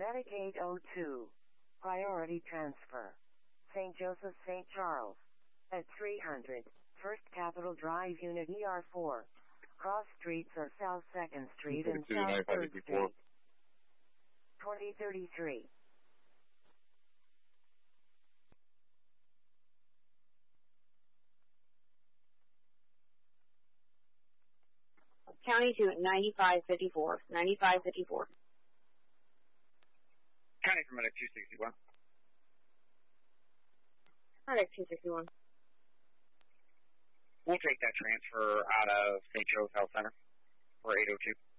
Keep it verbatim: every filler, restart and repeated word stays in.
Medic eight oh two. Priority transfer. Saint Joseph, Saint Charles. At three hundred. First Capitol Drive, Unit E R four. Cross streets are South second Street and South third Street. twenty thirty-three. County to ninety-five fifty-four. ninety-five fifty-four. County for Medic two sixty-one. Medic two sixty-one. We'll take that transfer out of Saint Joe's Health Center for eight oh two.